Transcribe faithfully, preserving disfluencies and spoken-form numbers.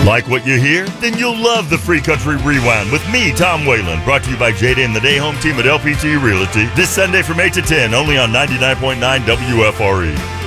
Like what you hear? Then you'll love the Free Country Rewind with me, Tom Whalen, brought to you by Jada and the Day Home Team at L P T Realty this Sunday from eight to ten, only on ninety-nine point nine W F R E.